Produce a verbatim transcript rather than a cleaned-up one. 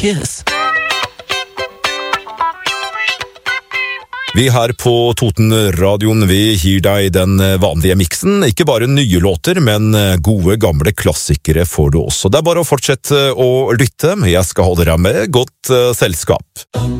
Kiss. Vi her på Toten-radioen, vi gir deg den vanlige miksen. Ikke bare nye låter, men gode gamle klassikere får du også. Det er bare å fortsette å lytte. Jeg skal holde deg med godt selskap.